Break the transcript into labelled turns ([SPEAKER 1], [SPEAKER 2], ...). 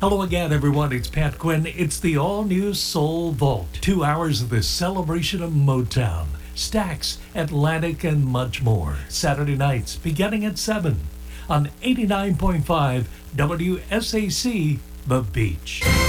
[SPEAKER 1] Hello again, everyone. It's Pat Quinn. It's the all-new Soul Vault. 2 hours of the celebration of Motown, Stax, Atlantic, and much more. Saturday nights, beginning at 7 on 89.5 WSAC, The Beach.